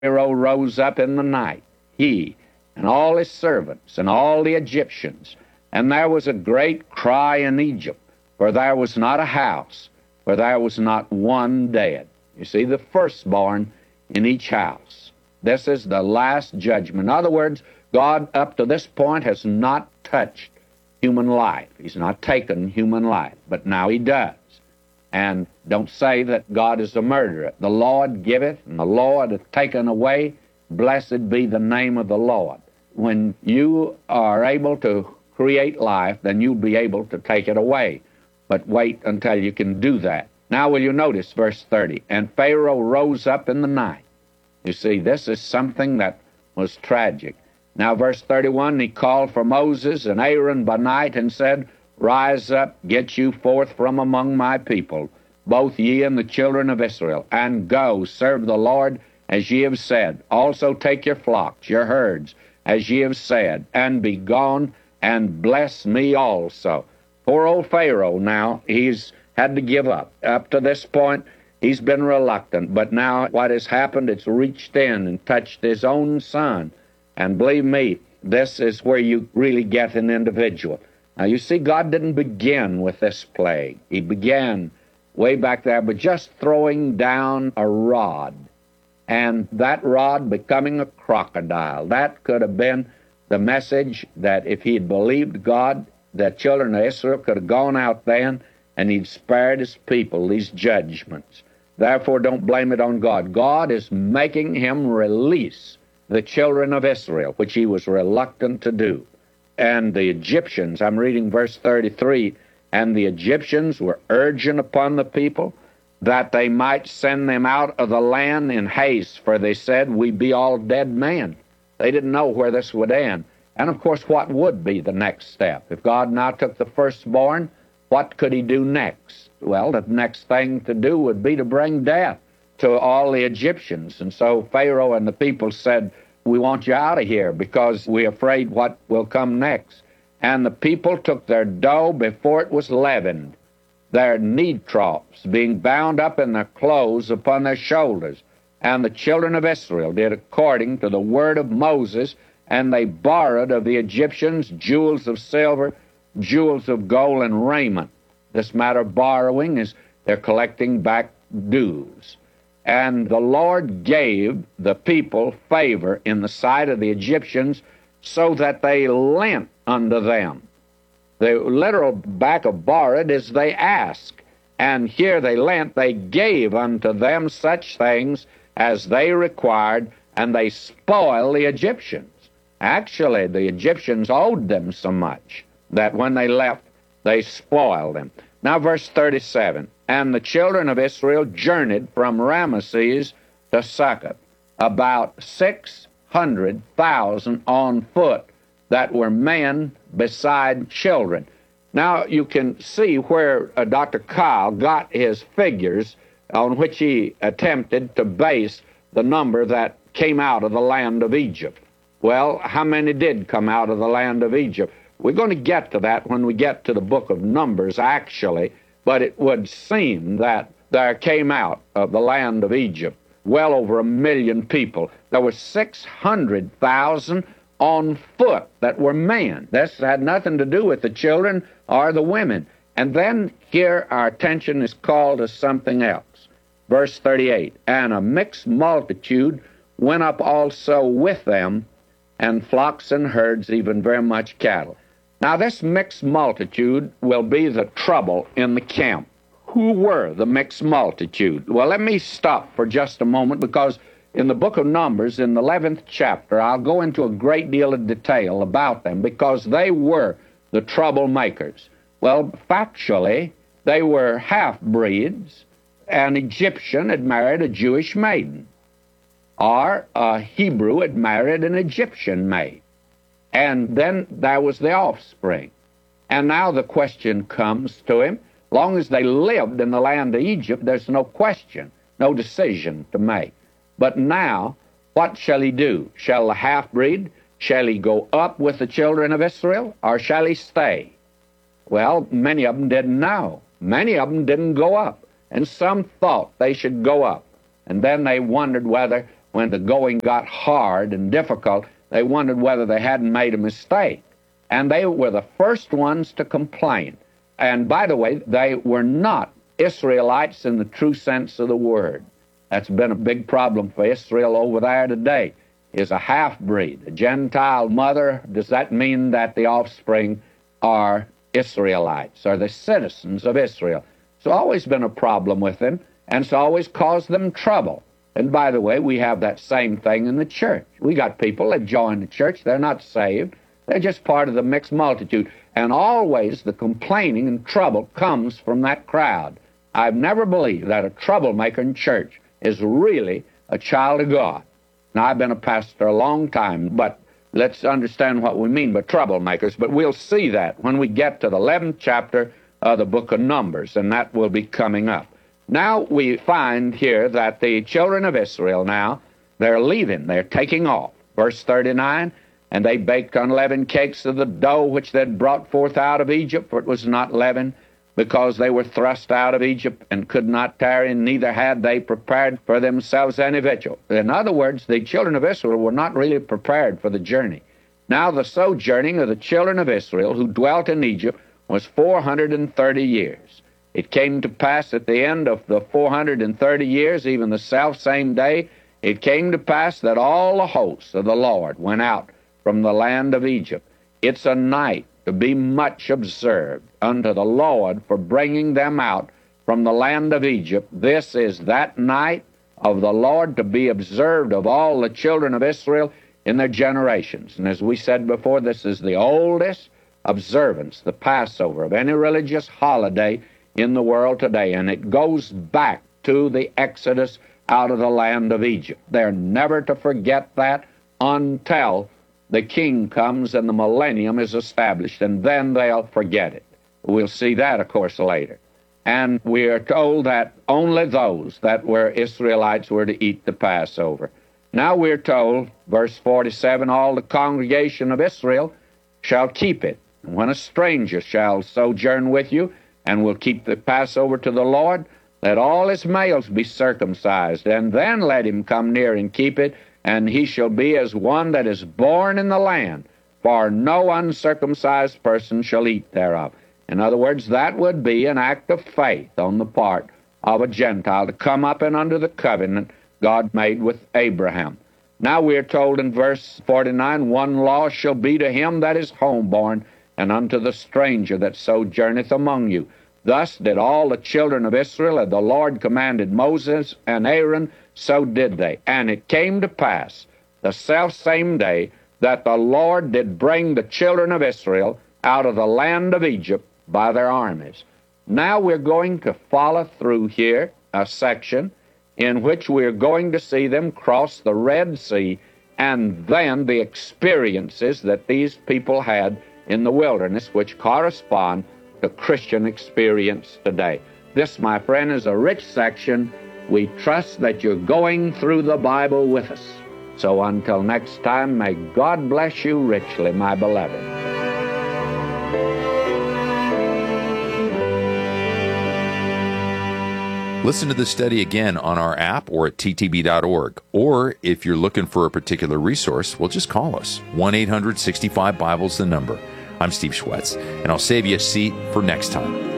Pharaoh rose up in the night, he and all his servants and all the Egyptians, and there was a great cry in Egypt, for there was not a house, for there was not one dead. You see, the firstborn in each house. This is the last judgment. In other words, God up to this point has not touched human life. He's not taken human life, but now he does. And don't say that God is a murderer. The Lord giveth, and the Lord hath taken away. Blessed be the name of the Lord. When you are able to create life, then you'll be able to take it away. But wait until you can do that. Now will you notice verse 30? And Pharaoh rose up in the night. You see, this is something that was tragic. Now verse 31, he called for Moses and Aaron by night and said, Rise up, get you forth from among my people, both ye and the children of Israel, and go, serve the Lord as ye have said. Also take your flocks, your herds, as ye have said, and be gone, and bless me also. Poor old Pharaoh now, he's had to give up. Up to this point, he's been reluctant, but now what has happened, it's reached in and touched his own son. And believe me, this is where you really get an individual. Now, you see, God didn't begin with this plague. He began way back there by just throwing down a rod, and that rod becoming a crocodile. That could have been the message that if he had believed God, the children of Israel could have gone out then and he'd spared his people these judgments. Therefore, don't blame it on God. God is making him release the children of Israel, which he was reluctant to do. And the Egyptians, I'm reading verse 33, and the Egyptians were urging upon the people that they might send them out of the land in haste, for they said, We be all dead men. They didn't know where this would end. And of course, what would be the next step? If God now took the firstborn, what could he do next? Well, the next thing to do would be to bring death to all the Egyptians. And so Pharaoh and the people said, We want you out of here because we're afraid what will come next. And the people took their dough before it was leavened, their knead troughs being bound up in their clothes upon their shoulders. And the children of Israel did according to the word of Moses, and they borrowed of the Egyptians jewels of silver, jewels of gold, and raiment. This matter of borrowing is they're collecting back dues. And the Lord gave the people favor in the sight of the Egyptians, so that they lent unto them. The literal back of borrowed is they ask. And here they lent, they gave unto them such things as they required, and they spoiled the Egyptians. Actually, the Egyptians owed them so much that when they left, they spoiled them. Now, verse 37, And the children of Israel journeyed from Ramesses to Succoth, about 600,000 on foot, that were men beside children. Now, you can see where Dr. Kyle got his figures on which he attempted to base the number that came out of the land of Egypt. Well, how many did come out of the land of Egypt? We're going to get to that when we get to the book of Numbers, actually, but it would seem that there came out of the land of Egypt well over 1 million people. There were 600,000 on foot that were men. This had nothing to do with the children or the women. And then here our attention is called to something else. Verse 38, And a mixed multitude went up also with them, and flocks and herds, even very much cattle. Now this mixed multitude will be the trouble in the camp. Who were the mixed multitude? Well, let me stop for just a moment, because in the book of Numbers, in the 11th chapter, I'll go into a great deal of detail about them, because they were the troublemakers. Well, factually, they were half-breeds. An Egyptian had married a Jewish maiden, or a Hebrew had married an Egyptian maid. And then there was the offspring. And now the question comes to him, long as they lived in the land of Egypt, there's no question, no decision to make. But now, what shall he do? Shall the half-breed, shall he go up with the children of Israel, or shall he stay? Well, many of them didn't know. Many of them didn't go up. And some thought they should go up. And then they wondered whether when the going got hard and difficult, they wondered whether they hadn't made a mistake. And they were the first ones to complain. And by the way, they were not Israelites in the true sense of the word. That's been a big problem for Israel over there today, is a half-breed, a Gentile mother. Does that mean that the offspring are Israelites, are the citizens of Israel? It's always been a problem with them, and it's always caused them trouble. And by the way, we have that same thing in the church. We got people that join the church, they're not saved, they're just part of the mixed multitude. And always the complaining and trouble comes from that crowd. I've never believed that a troublemaker in church is really a child of God. Now, I've been a pastor a long time, but let's understand what we mean by troublemakers. But we'll see that when we get to the 11th chapter of the book of Numbers, and that will be coming up. Now we find here that the children of Israel now, they're leaving, they're taking off. Verse 39, and they baked unleavened cakes of the dough which they'd brought forth out of Egypt, for it was not leavened, because they were thrust out of Egypt and could not tarry, and neither had they prepared for themselves any victual. In other words, the children of Israel were not really prepared for the journey. Now the sojourning of the children of Israel who dwelt in Egypt was 430 years. It came to pass at the end of the 430 years, even the self-same day, it came to pass that all the hosts of the Lord went out from the land of Egypt. It's a night to be much observed unto the Lord for bringing them out from the land of Egypt. This is that night of the Lord to be observed of all the children of Israel in their generations. And as we said before, this is the oldest observance, the Passover, of any religious holiday in the world today. And it goes back to the Exodus out of the land of Egypt. They're never to forget that until the king comes and the millennium is established, and then they'll forget it. We'll see that, of course, later. And we are told that only those that were Israelites were to eat the Passover. Now we're told, verse 47, all the congregation of Israel shall keep it. And when a stranger shall sojourn with you, and will keep the Passover to the Lord, let all his males be circumcised, and then let him come near and keep it, and he shall be as one that is born in the land, for no uncircumcised person shall eat thereof. In other words, that would be an act of faith on the part of a Gentile to come up and under the covenant God made with Abraham. Now we are told in verse 49, one law shall be to him that is homeborn, and unto the stranger that sojourneth among you. Thus did all the children of Israel, and the Lord commanded Moses and Aaron, so did they. And it came to pass the selfsame day that the Lord did bring the children of Israel out of the land of Egypt by their armies. Now we're going to follow through here a section in which we're going to see them cross the Red Sea, and then the experiences that these people had in the wilderness, which correspond to Christian experience today. This, my friend, is a rich section. We trust that you're going through the Bible with us. So until next time, may God bless you richly, my beloved. Listen to this study again on our app or at ttb.org. Or if you're looking for a particular resource, well, just call us. 1-800-65-BIBLE's the number. I'm Steve Schwetz, and I'll save you a seat for next time.